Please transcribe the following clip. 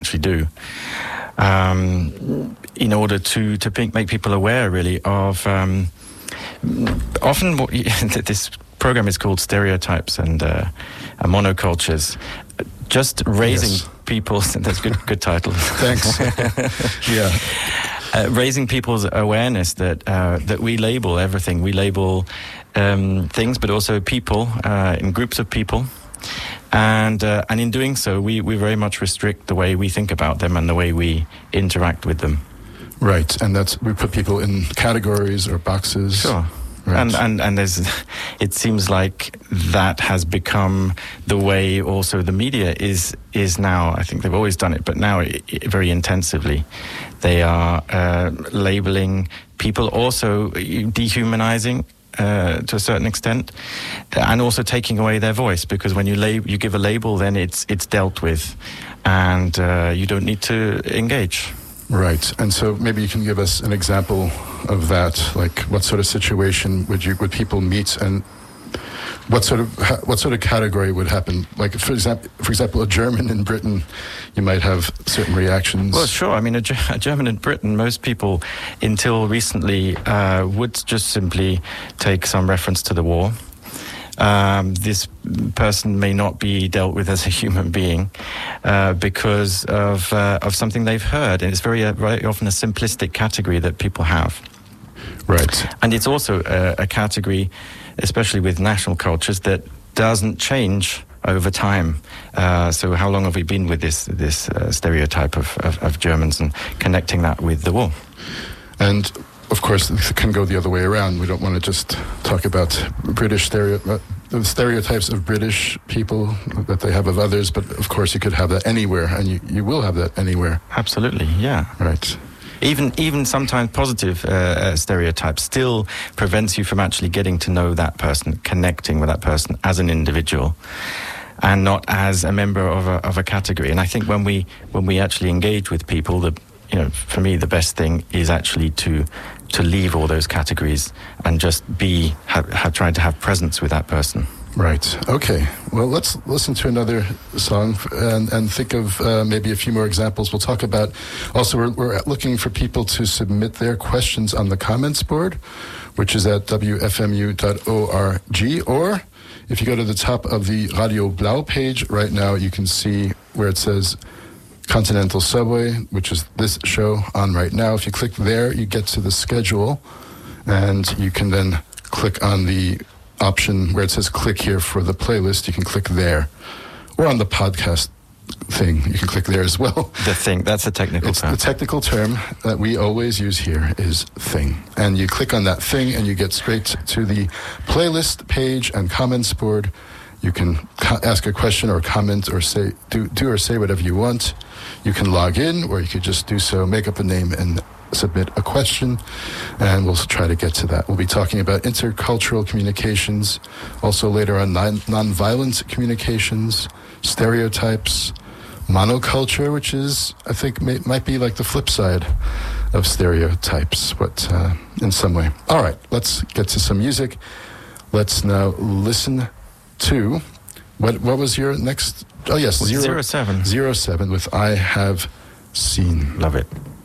actually do, in order to make people aware, really, of often this program is called Stereotypes and Monocultures. Just raising people. That's good title. Thanks. Yeah. Raising people's awareness that we label everything. We label things, but also people in groups of people, and in doing so, we very much restrict the way we think about them and the way we interact with them. Right, and we put people in categories or boxes. Sure. Right. And it seems like that has become the way also the media is now. I think they've always done it, but now very intensively. They are labeling people, also dehumanizing to a certain extent, and also taking away their voice, because when you give a label, then it's dealt with, and you don't need to engage. Right, and so maybe you can give us an example of that. Like, what sort of situation would people meet, and what sort of category would happen? Like, for example, a German in Britain, you might have certain reactions. Well, sure. I mean, a German in Britain, most people until recently would just simply take some reference to the war. This person may not be dealt with as a human being because of something they've heard, and it's very often a simplistic category that people have. Right, and it's also a category, especially with national cultures, that doesn't change over time. So, how long have we been with this stereotype of Germans and connecting that with the war? And of course, it can go the other way around. We don't want to just talk about British stereotypes of British people that they have of others, but of course you could have that anywhere, and you will have that anywhere. Absolutely, yeah. Right. Even sometimes positive stereotypes still prevents you from actually getting to know that person, connecting with that person as an individual, and not as a member of a category. And I think when we actually engage with people, for me, the best thing is actually to leave all those categories and just trying to have presence with that person. Right. Okay. Well, let's listen to another song and think of maybe a few more examples. We'll talk about. Also, we're looking for people to submit their questions on the comments board, which is at wfmu.org. Or if you go to the top of the Radio Blau page right now, you can see where it says Continental Subway, which is this show on right now. If you click there, you get to the schedule, and you can then click on the option where it says click here for the playlist. You can click there, or on the podcast thing, you can click there as well. The thing, that's a technical term. The technical term that we always use here is thing. And you click on that thing and you get straight to the playlist page and comments board. You can ask a question or comment or say do or say whatever you want. You can log in, or you could just do so, make up a name and submit a question, and we'll try to get to that. We'll be talking about intercultural communications, also later on nonviolent communications, stereotypes, monoculture, which is, I think, might be like the flip side of stereotypes, but in some way. All right, let's get to some music. Let's now listen to, what was your next? Oh, yes, 07. 07 with I Have Seen. Love it.